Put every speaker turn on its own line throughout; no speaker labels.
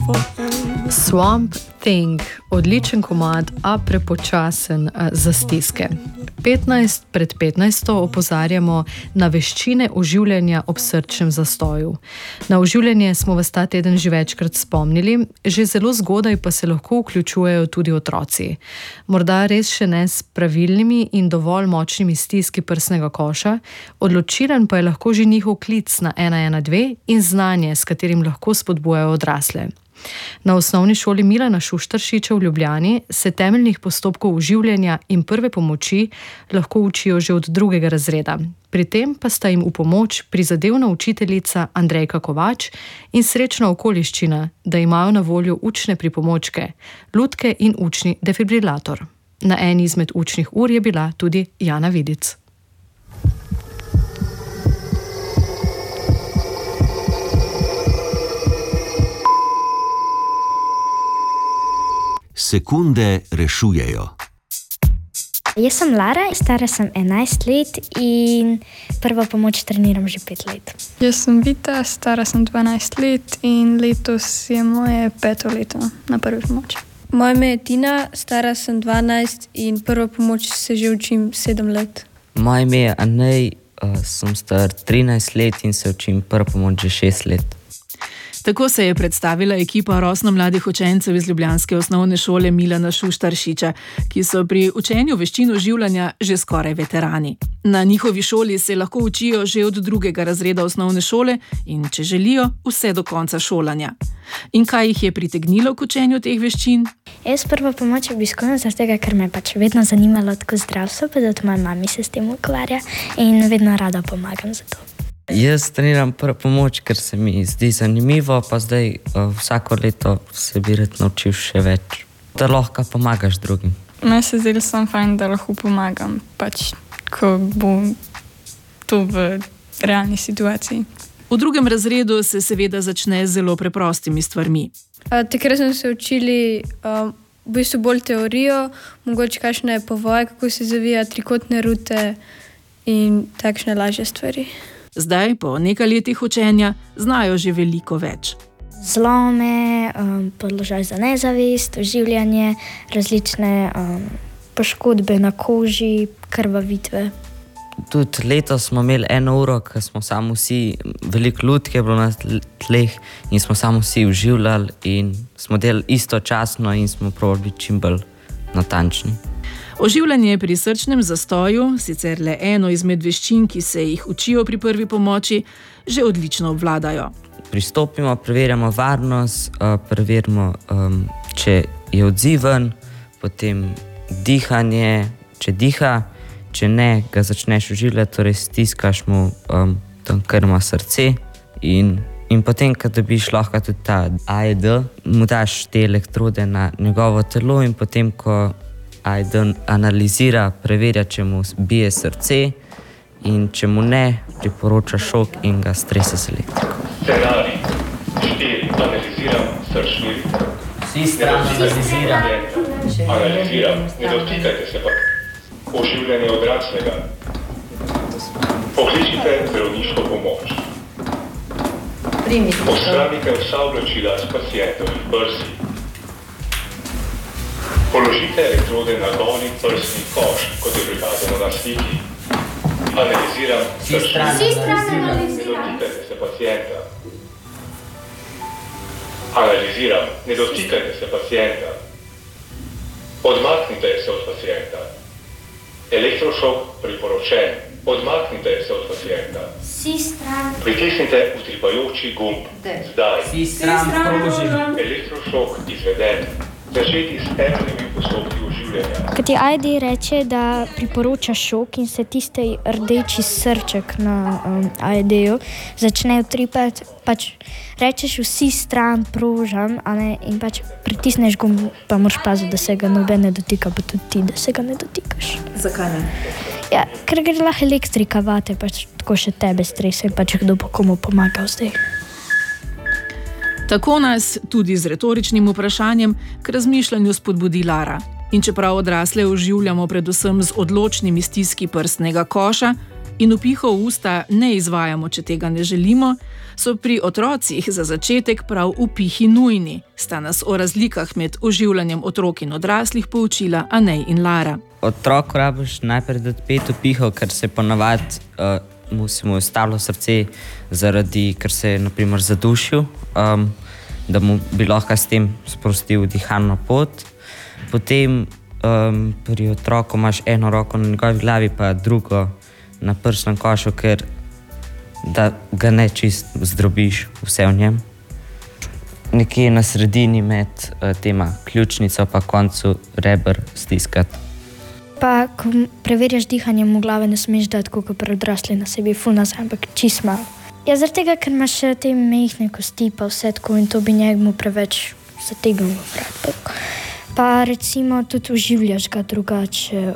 Swamp Thing, odličen komad, a prepočasen za stiske. 15 pred 15 opozarjamo na veščine oživljanja ob srčnem zastoju. Na oživljanje smo vas ta teden že večkrat spomnili, že zelo zgodaj pa se lahko vključujejo tudi otroci. Morda res še ne s pravilnimi in dovolj močnimi stiski prsnega koša, odločilen pa je lahko že njihov klic na 112 in znanje, s katerim lahko spodbujajo odrasle. Na osnovni šoli Milana Šuštaršiča v Ljubljani se temeljnih postopkov oživljanja in prve pomoči lahko učijo že od 2. razreda. Pri tem pa sta jim v pomoč prizadevna učiteljica Andrejka Kovač in srečna okoliščina, da imajo na voljo učne pripomočke, lutke in učni defibrilator. Na eni izmed učnih ur je bila tudi Jana Vidic.
Sekunde rešujejo.
Jaz sem Lara, stara sem 11 let in prvo pomoč treniram že 5 let.
Jaz sem Vita, stara sem 12 let in letos je moje 5. leto na prvi pomoči.
Moje ime je Tina, stara sem 12 in prvo pomoč se že učim 7 let.
Moje ime je Anej, sem star 13 let in se učim prvo pomoč že 6 let.
Tako se je predstavila ekipa rosno-mladih učencev iz ljubljanske osnovne šole Milana Šuštaršiča, ki so pri učenju veščin oživljanja že skoraj veterani. Na njihovi šoli se lahko učijo že od 2. razreda osnovne šole in, če želijo, vse do konca šolanja. In kaj jih je pritegnilo k učenju teh veščin?
Jaz prvo pomoč obiskujem zato, ker me je vedno zanimalo tako zdravstvo, pa tudi moja mami se s tem ukvarja in vedno rada pomagam za to.
Jaz treniram prvo pomoč, ker se mi zdi zanimivo, pa zdaj vsako leto se bi rad naučil še več, da lahko pomagaš drugim.
Meni se zdi samo fajn, da lahko pomagam, ko bo to v realni situaciji.
V 2. razredu se seveda začne z zelo preprostimi stvarmi.
Takrat smo se učili v bistvu bolj teorijo, mogoče kakšne povoje, kako se zavija trikotne rute in takšne lažje stvari.
Zdaj, po nekaj letih učenja, znajo že veliko več.
Zlome, podložaj za nezavest, oživljanje, različne poškodbe na koži, krvavitve.
Tudi letos smo imeli 1 uro, ko smo samo vsi, veliko lutke je bilo na tleh in smo samo vsi oživljali in smo delali istočasno in smo probali biti čim bolj natančni.
Oživljanje pri srčnem zastoju, sicer le eno izmed veščin, ki se jih učijo pri prvi pomoči, že odlično obvladajo.
Pristopimo, preverjamo varnost, preverimo, če je odziven, potem dihanje, če diha, če ne, ga začneš oživljati, torej stiskaš mu tam, kar ima srce in potem, ko dobiš lahko tudi ta AED, mu daš te elektrode na njegovo telo in potem, ko AED analizira, preverja, če mu bije srce in če mu ne, priporoča šok in ga strese z elektriko.
Scenarij 4. Analiziram srčni ritem.
Vsi strani analiziram.
Analiziram. Ne dotikajte se pa. Oživljanje odraslega. Pokličite zdravniško pomoč. Odstranite vsa oblačila s pacientovih prsi. Položite elektrode na dolni prsni koš, kot je prikazano na sliki. Analiziram srčni ritem. Ne dotikajte se pacienta. Analiziram. Ne dotikajte se pacienta. Odmaknite se od pacienta. Elektrošok priporočen. Odmaknite se od pacienta. Pritisnite utripajoči gumb. Zdaj. Elektrošok izveden. Začeti s temeljnimi postopki oživljanja.
Ko ti AED reče, da priporoča šok in se tisti rdeči srček na AED-ju začne utripati, rečeš vsi stran prožam, in pritisneš gumb, pa moraš paziti, da se ga noben ne dotika, pa tudi ti, da se ga ne dotikaš.
Zakaj ne?
Ja, ker gre lahko elektrika vate, tako še tebe strese in kdo bo komu pomagal zdaj.
Tako nas tudi z retoričnim vprašanjem k razmišljanju spodbudi Lara. In čeprav odrasle oživljamo predvsem z odločnimi stiski prstnega koša, in vpihov v usta ne izvajamo, če tega ne želimo, so pri otrocih za začetek prav vpihi nujni. Sta nas o razlikah med oživljanjem otrok in odraslih poučila Anej in Lara.
Otroku rabiš najprej dati 5 vpihov, ker se ponavadi mu je ustavilo srce ker se je na primer zadušil, da mu bi lahko s tem sprostil dihalno pot. Potem pri otroku imaš eno roko na njegovi glavi, pa drugo na prsnem košu, ker da ga ne čist zdrobiš vse v njem. Nekje na sredini med tema ključnico pa koncu reber stiskati.
Pa, ko preverjaš dihanje, mu glave ne smeš dati, kot pri odrasli na sebi, ful nazaj, ampak čist malo. Ja, zaradi tega, ker imaš še te mehne kosti, pa vse tako in to bi njemu preveč zategnilo vrat. Pa recimo tudi oživljaš ga drugače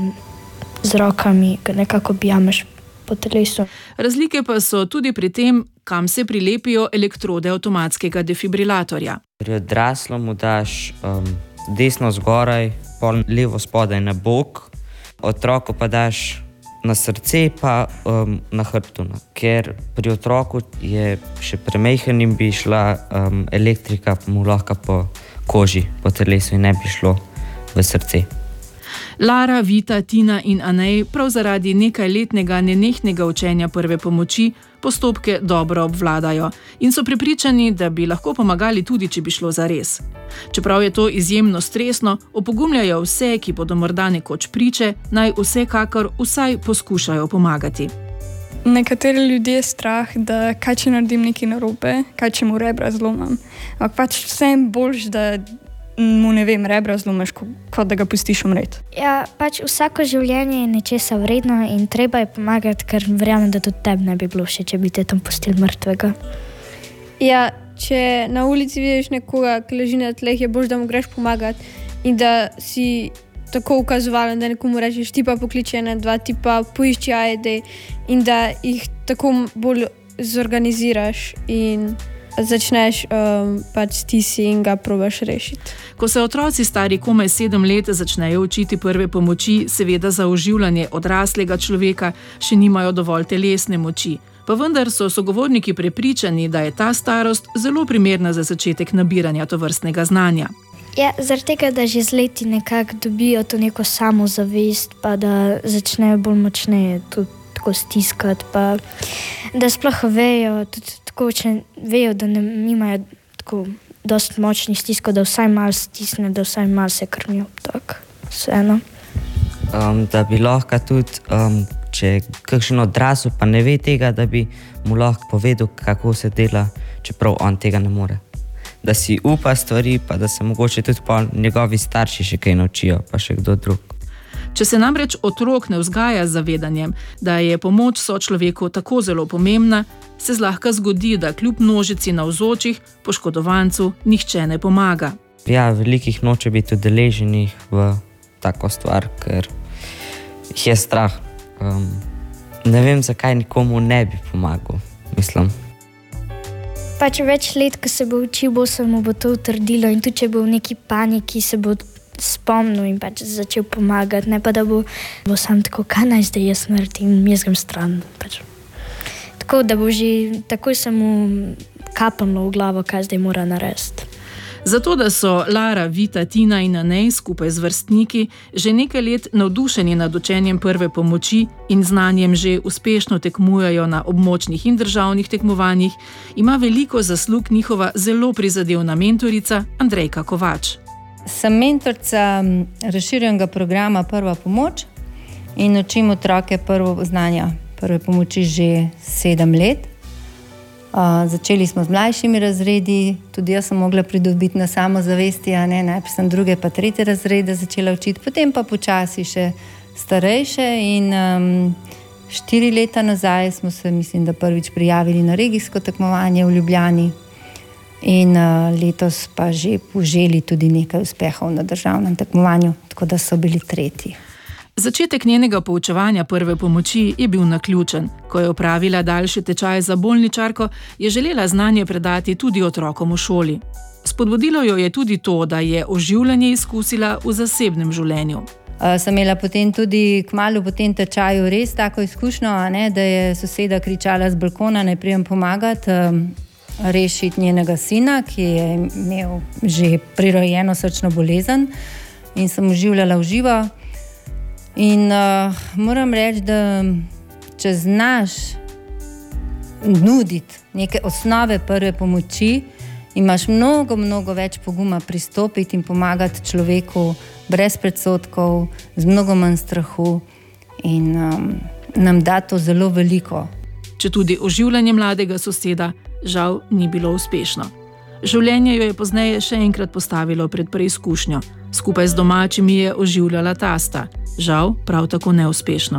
z rokami, nekako bijamaš po telesu.
Razlike pa so tudi pri tem, kam se prilepijo elektrode avtomatskega defibrilatorja.
Pri odraslom mu daš desno zgoraj, pol levo spodaj na bok, otroku pa daš na srce pa na hrbtu. Ker pri otroku je še premejhen in bi šla elektrika mu lahko po koži, po telesu in ne bi šlo v srce.
Lara, Vita, Tina in Anej prav zaradi nekajletnega nenehnega učenja prve pomoči postopke dobro obvladajo in so prepričani, da bi lahko pomagali tudi, če bi šlo zares. Čeprav je to izjemno stresno, opogumljajo vse, ki bodo morda nekoč priče, naj vsekakor vsaj poskušajo pomagati.
Nekateri ljudje je strah, da kaj če naredim nekaj narobe, kaj če mu rebra zlomam. Ampak pač vsem boljš, da mu, ne vem, rebra zlomiš, kot da ga pustiš umreti.
Ja, pač vsako življenje je nečesa vredno in treba je pomagati, ker verjamem, da tudi tebi ne bi bilo še, če bi te tam pustili mrtvega.
Ja, če na ulici vidiš nekoga, ki leži na tleh, je bolj, da mu greš pomagati in da si tako ukazovalen, da nekomu rečeš, ti pa pokliči 1, 2, ti pa poišči AED in da jih tako bolj zorganiziraš in začneš pač stisi in ga probaš rešiti.
Ko se otroci stari komaj 7 let začnejo učiti prve pomoči, seveda za oživljanje odraslega človeka še nimajo dovolj telesne moči. Pa vendar so sogovorniki prepričani, da je ta starost zelo primerna za začetek nabiranja tovrstnega znanja.
Ja, zaradi tega, da že z leti nekako dobijo to neko samozavest, pa da začnejo bolj močneje tudi tako stiskati, pa da sploh vejo, tudi tako, če vejo, da nimajo tako dosti močnih stiskov, da vsaj malo stisne, da vsaj malo se krnijo, tako, vseeno.
Da bi lahko tudi, če kakšen odrasel pa ne ve tega, da bi mu lahko povedal, kako se dela, čeprav on tega ne more. Da si upa stvari, pa da se mogoče tudi pa njegovi starši še kaj naučijo, pa še kdo drug.
Če se namreč otrok ne vzgaja z zavedanjem, da je pomoč sočloveku tako zelo pomembna, se zlahka zgodi, da kljub množici navzočih poškodovancu nihče ne pomaga.
Ja, velikih noče biti udeleženih v tako stvar, ker jih je strah. Ne vem, zakaj nikomu ne bi pomagal, mislim.
Pač več let, ko se bo učil, bo se mu bo to utrdilo in tudi če bo v neki paniki, se bo spomnil in pač začel pomagati, ne pa da bo sam tako, kaj naj zdaj jaz naredim, jaz grem stran. Pač. Tako, da bo že takoj se mu kapnilo v glavo, kaj zdaj mora narediti.
Zato, da so Lara, Vita, Tina in Anej skupaj z vrstniki že nekaj let navdušeni nad učenjem prve pomoči in znanjem že uspešno tekmujejo na območnih in državnih tekmovanjih, ima veliko zaslug njihova zelo prizadevna mentorica Andrejka Kovač.
Sem mentorica razširjenega programa Prva pomoč in učim otroke znanja prve pomoči že 7 let. Začeli smo z mlajšimi razredi, tudi jaz sem mogla pridobiti na samozavesti, najprej sem 2. pa 3. razrede začela učiti, potem pa počasi še starejše in 4 leta nazaj smo se, mislim, da prvič prijavili na regijsko tekmovanje v Ljubljani in letos pa že poželi tudi nekaj uspehov na državnem tekmovanju, tako da so bili 3.
Začetek njenega poučevanja prve pomoči je bil naključen. Ko je opravila daljši tečaj za bolničarko, je želela znanje predati tudi otrokom v šoli. Spodbudilo jo je tudi to, da je oživljanje izkusila v zasebnem življenju.
Sem imela potem tudi kmalu po tem tečaju res tako izkušnjo, da je soseda kričala z balkona, naj pridem pomagati rešiti njenega sina, ki je imel že prirojeno srčno bolezen in sem oživljala v živo. In moram reči, da če znaš nuditi neke osnove prve pomoči, imaš mnogo več poguma pristopiti in pomagati človeku brez predsodkov, z mnogo manj strahu in nam da to zelo veliko.
Če tudi oživljanje mladega soseda žal ni bilo uspešno. Življenje jo je pozneje še enkrat postavilo pred preizkušnjo. Skupaj z domačimi je oživljala tasta. Žal prav tako neuspešno.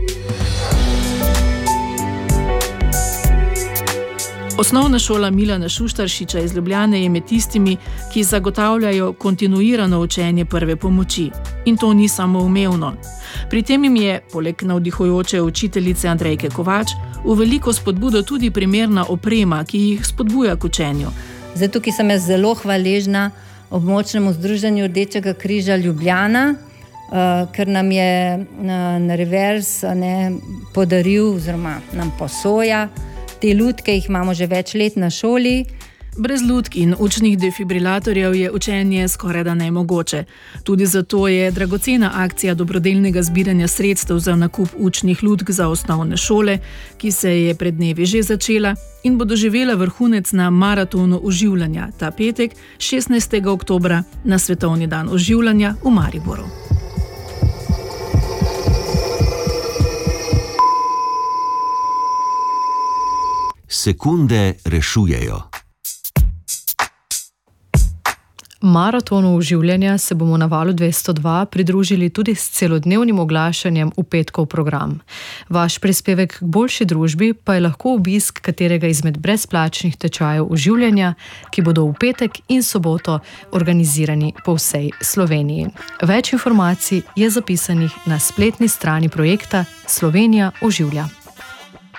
Osnovna šola Milana Šuštaršiča iz Ljubljane je med tistimi, ki zagotavljajo kontinuirano učenje prve pomoči. In to ni samoumevno. Pri tem jim je, poleg navdihujoče učiteljice Andrejke Kovač, v veliko spodbudo tudi primerna oprema, ki jih spodbuja k učenju.
Zdaj, tukaj sem jaz zelo hvaležna območnemu združenju Rdečega križa Ljubljana, ker nam je na revers podaril oziroma nam posoja. Te lutke jih imamo že več let na šoli.
Brez lutk in učnih defibrilatorjev je učenje skorajda nemogoče. Tudi zato je dragocena akcija dobrodelnega zbiranja sredstev za nakup učnih lutk za osnovne šole, ki se je pred dnevi že začela in bo doživela vrhunec na maratonu oživljanja ta petek, 16. oktobra, na Svetovni dan oživljanja v Mariboru.
Sekunde rešujejo.
Maratonu oživljanja se bomo na Valu 202 pridružili tudi s celodnevnim oglašanjem v petkov program. Vaš prispevek k boljši družbi pa je lahko obisk katerega izmed brezplačnih tečajev oživljanja, ki bodo v petek in soboto organizirani po vsej Sloveniji. Več informacij je zapisanih na spletni strani projekta Slovenija oživlja.